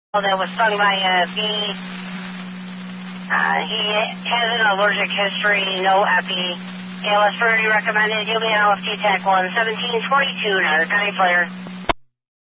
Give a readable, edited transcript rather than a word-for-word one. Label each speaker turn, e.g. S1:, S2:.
S1: that was stung by a bee. He has an allergic history, no epi. ALS priority recommended. He'll be an LFT Tech 1, 1742, another County Flyer.